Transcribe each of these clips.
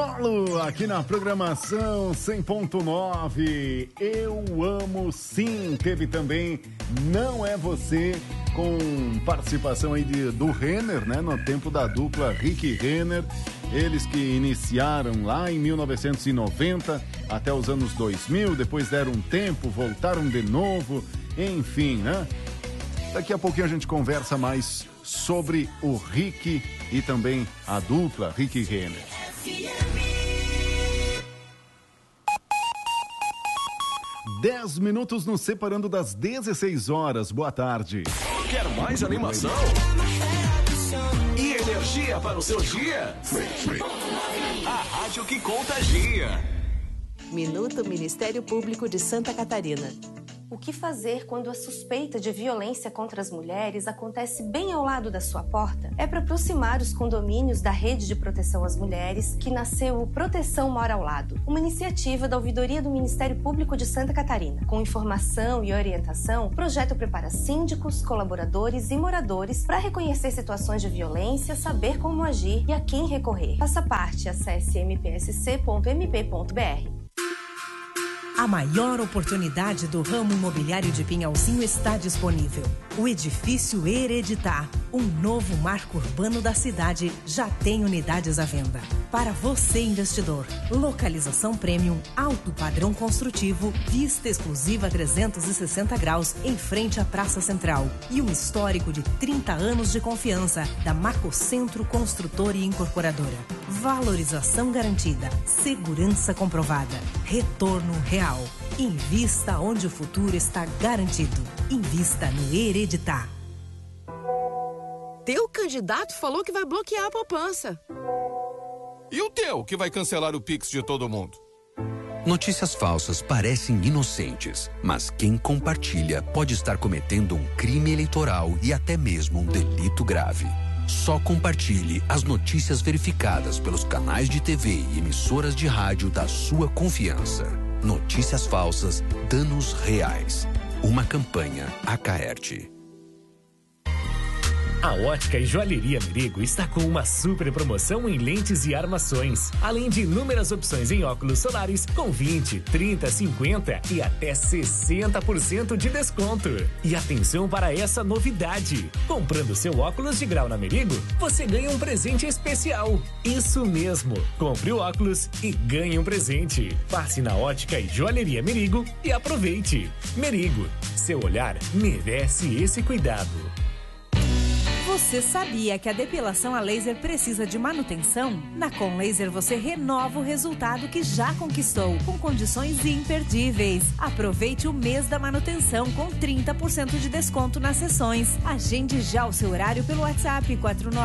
solo aqui na programação 100.9. Eu amo sim. Teve também Não É Você, com participação aí do Renner, né? No tempo da dupla Rick e Renner. Eles que iniciaram lá em 1990 até os anos 2000, depois deram um tempo, voltaram de novo, enfim, né? Daqui a pouquinho a gente conversa mais sobre o Rick e também a dupla Rick e Renner. 10 minutos nos separando das 16 horas. Boa tarde. Quer mais animação? E energia para o seu dia? A rádio que contagia. Minuto Ministério Público de Santa Catarina. O que fazer quando a suspeita de violência contra as mulheres acontece bem ao lado da sua porta? É para aproximar os condomínios da Rede de Proteção às Mulheres que nasceu o Proteção Mora ao Lado, uma iniciativa da Ouvidoria do Ministério Público de Santa Catarina. Com informação e orientação, o projeto prepara síndicos, colaboradores e moradores para reconhecer situações de violência, saber como agir e a quem recorrer. Faça parte, acesse mpsc.mp.br. A maior oportunidade do ramo imobiliário de Pinhalzinho está disponível. O edifício Hereditar, um novo marco urbano da cidade, já tem unidades à venda. Para você, investidor, localização premium, alto padrão construtivo, vista exclusiva 360 graus em frente à Praça Central e um histórico de 30 anos de confiança da Macocentro Construtora e Incorporadora. Valorização garantida, segurança comprovada, retorno real. Invista onde o futuro está garantido. Invista no Hereditar. Teu candidato falou que vai bloquear a poupança. E o teu, que vai cancelar o Pix de todo mundo? Notícias falsas parecem inocentes, mas quem compartilha pode estar cometendo um crime eleitoral e até mesmo um delito grave. Só compartilhe as notícias verificadas pelos canais de TV e emissoras de rádio da sua confiança. Notícias falsas, danos reais. Uma campanha Acaerte. A Ótica e Joalheria Merigo está com uma super promoção em lentes e armações, além de inúmeras opções em óculos solares com 20, 30, 50 e até 60% de desconto. E atenção para essa novidade: comprando seu óculos de grau na Merigo, você ganha um presente especial. Isso mesmo, compre o óculos e ganhe um presente. Passe na Ótica e Joalheria Merigo e aproveite. Merigo, seu olhar merece esse cuidado. Você sabia que a depilação a laser precisa de manutenção? Na Com Laser você renova o resultado que já conquistou, com condições imperdíveis. Aproveite o mês da manutenção com 30% de desconto nas sessões. Agende já o seu horário pelo WhatsApp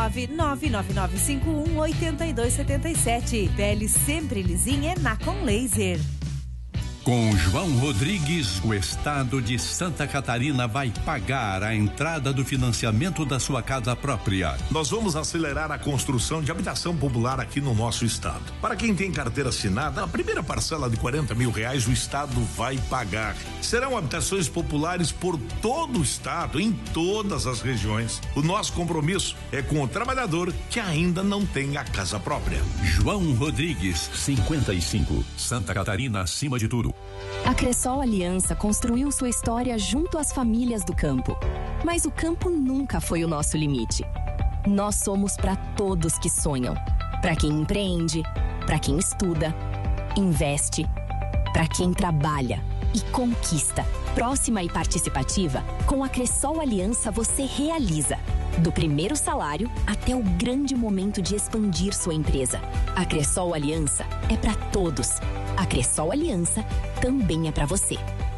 49999518277. Pele sempre lisinha é na Com Laser. Com João Rodrigues, o Estado de Santa Catarina vai pagar a entrada do financiamento da sua casa própria. Nós vamos acelerar a construção de habitação popular aqui no nosso estado. Para quem tem carteira assinada, a primeira parcela de R$40 mil o estado vai pagar. Serão habitações populares por todo o estado, em todas as regiões. O nosso compromisso é com o trabalhador que ainda não tem a casa própria. João Rodrigues, 55, Santa Catarina acima de tudo. A Cressol Aliança construiu sua história junto às famílias do campo. Mas o campo nunca foi o nosso limite. Nós somos para todos que sonham. Para quem empreende, para quem estuda, investe, para quem trabalha e conquista. Próxima e participativa, com a Cressol Aliança você realiza. Do primeiro salário até o grande momento de expandir sua empresa. A Cressol Aliança é para todos. A Cressol Aliança também é para você.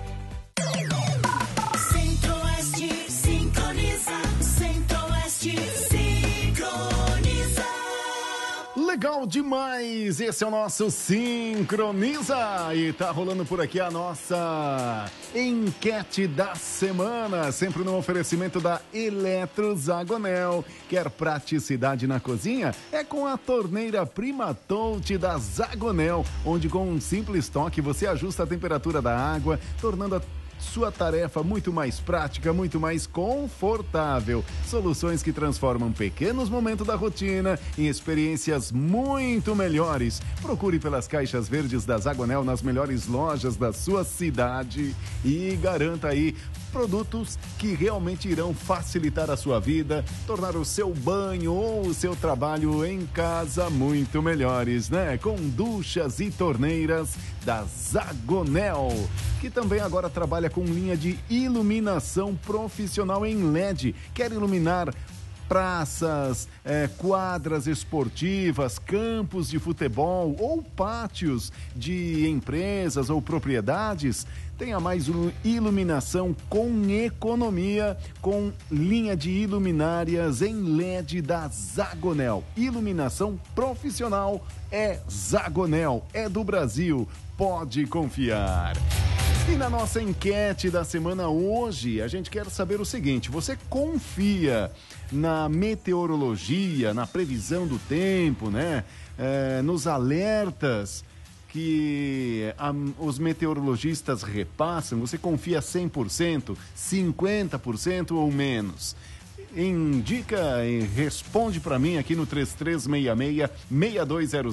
Centro-Oeste sincroniza. Centro-Oeste sincroniza. Legal demais! Esse é o nosso Sincroniza e tá rolando por aqui a nossa enquete da semana, sempre no oferecimento da Eletrozagonel. Quer praticidade na cozinha? É com a torneira Prima Touch da Zagonel, onde com um simples toque você ajusta a temperatura da água, tornando a sua tarefa muito mais prática, muito mais confortável. Soluções que transformam pequenos momentos da rotina em experiências muito melhores. Procure pelas caixas verdes da Zagonel nas melhores lojas da sua cidade e garanta aí produtos que realmente irão facilitar a sua vida, tornar o seu banho ou o seu trabalho em casa muito melhores, né? Com duchas e torneiras da Zagonel, que também agora trabalha com linha de iluminação profissional em LED. Quer iluminar praças, quadras esportivas, campos de futebol ou pátios de empresas ou propriedades? Tenha mais iluminação com economia, com linha de iluminárias em LED da Zagonel. Iluminação profissional é Zagonel, é do Brasil, pode confiar. E na nossa enquete da semana hoje, a gente quer saber o seguinte: você confia na meteorologia, na previsão do tempo, né? Nos alertas que os meteorologistas repassam? Você confia 100%, 50% ou menos? Indica e responde para mim aqui no 3366-6200.